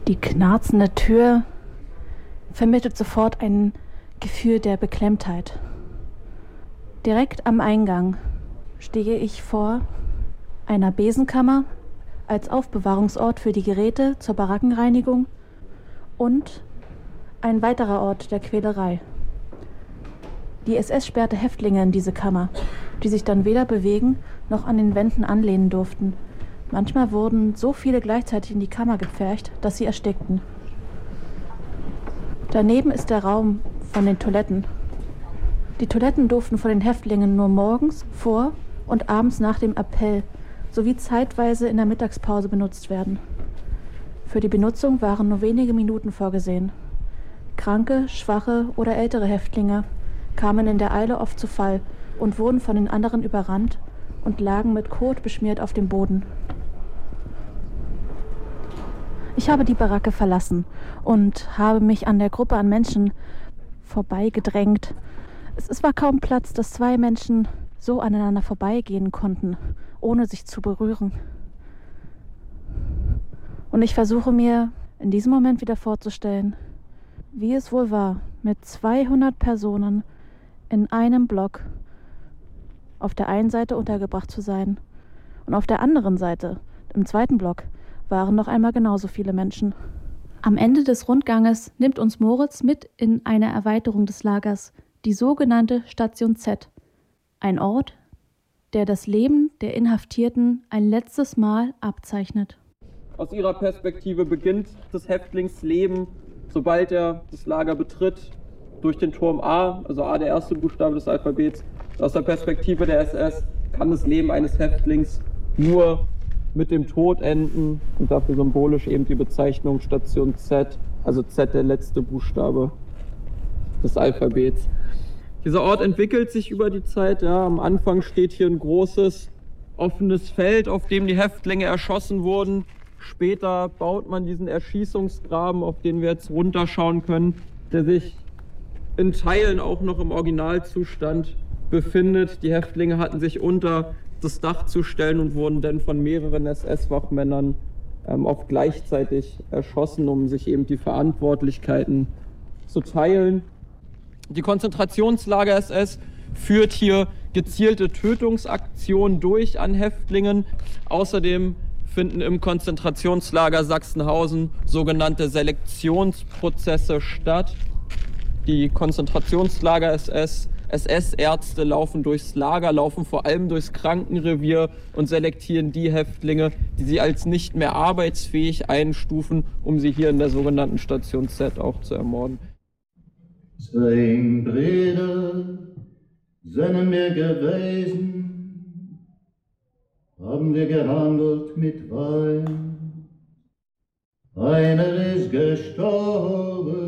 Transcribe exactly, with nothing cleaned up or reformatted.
Die knarzende Tür vermittelt sofort ein Gefühl der Beklemmtheit. Direkt am Eingang stehe ich vor einer Besenkammer als Aufbewahrungsort für die Geräte zur Barackenreinigung und ein weiterer Ort der Quälerei. Die S S sperrte Häftlinge in diese Kammer, die sich dann weder bewegen noch an den Wänden anlehnen durften. Manchmal wurden so viele gleichzeitig in die Kammer gepfercht, dass sie erstickten. Daneben ist der Raum von den Toiletten. Die Toiletten durften von den Häftlingen nur morgens, vor und abends nach dem Appell sowie zeitweise in der Mittagspause benutzt werden. Für die Benutzung waren nur wenige Minuten vorgesehen. Kranke, schwache oder ältere Häftlinge kamen in der Eile oft zu Fall und wurden von den anderen überrannt und lagen mit Kot beschmiert auf dem Boden. Ich habe die Baracke verlassen und habe mich an der Gruppe an Menschen vorbeigedrängt. Es, es war kaum Platz, dass zwei Menschen so aneinander vorbeigehen konnten, ohne sich zu berühren. Und ich versuche mir in diesem Moment wieder vorzustellen, wie es wohl war, mit zweihundert Personen in einem Block auf der einen Seite untergebracht zu sein. Und auf der anderen Seite, im zweiten Block, waren noch einmal genauso viele Menschen. Am Ende des Rundganges nimmt uns Moritz mit in eine Erweiterung des Lagers, die sogenannte Station Z. Ein Ort, der das Leben der Inhaftierten ein letztes Mal abzeichnet. Aus ihrer Perspektive beginnt das Häftlingsleben, sobald er das Lager betritt, durch den Turm A, also A der erste Buchstabe des Alphabets. Aus der Perspektive der S S kann das Leben eines Häftlings nur mit dem Tod enden und dafür symbolisch eben die Bezeichnung Station Z, also Z der letzte Buchstabe des Alphabets. Dieser Ort entwickelt sich über die Zeit. Ja. Am Anfang steht hier ein großes offenes Feld, auf dem die Häftlinge erschossen wurden. Später baut man diesen Erschießungsgraben, auf den wir jetzt runterschauen können, der sich in Teilen auch noch im Originalzustand befindet. Die Häftlinge hatten sich unter das Dach zu stellen und wurden dann von mehreren S S-Wachmännern ähm, oft gleichzeitig erschossen, um sich eben die Verantwortlichkeiten zu teilen. Die Konzentrationslager S S führt hier gezielte Tötungsaktionen durch an Häftlingen. Außerdem finden im Konzentrationslager Sachsenhausen sogenannte Selektionsprozesse statt. Die Konzentrationslager S S, S S-Ärzte laufen durchs Lager, laufen vor allem durchs Krankenrevier und selektieren die Häftlinge, die sie als nicht mehr arbeitsfähig einstufen, um sie hier in der sogenannten Station Z auch zu ermorden. Zwei Brüder sind wir gewesen, haben wir gehandelt mit Wein. Einer ist gestorben,